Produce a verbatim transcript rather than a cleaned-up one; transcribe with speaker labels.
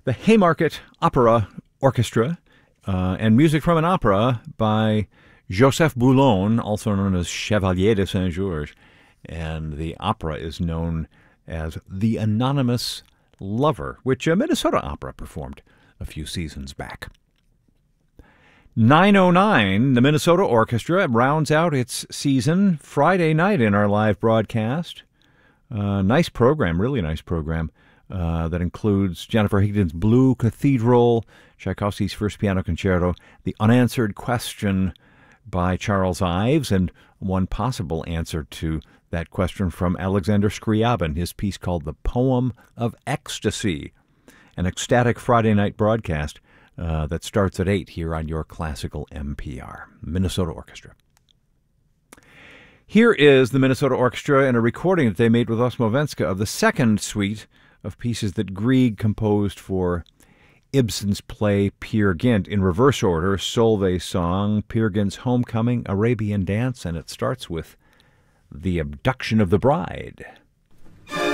Speaker 1: the Haymarket Opera Orchestra, uh, and music from an opera by Joseph Boulon, also known as Chevalier de Saint-Georges. And the opera is known as The Anonymous Lover, which a Minnesota opera performed a few seasons back. nine oh nine, the Minnesota Orchestra rounds out its season Friday night in our live broadcast. Uh, nice program, really nice program, uh, that includes Jennifer Higdon's Blue Cathedral, Tchaikovsky's First Piano Concerto, The Unanswered Question by Charles Ives, and one possible answer to that question from Alexander Scriabin, his piece called The Poem of Ecstasy, an ecstatic Friday night broadcast uh, that starts at eight here on your classical M P R, Minnesota Orchestra. Here is the Minnesota Orchestra in a recording that they made with Osmo Venska of the second suite of pieces that Grieg composed for Ibsen's play Peer Gynt, in reverse order: Solveig's Song, Peer Gynt's Homecoming, Arabian Dance, and it starts with The Abduction of the Bride.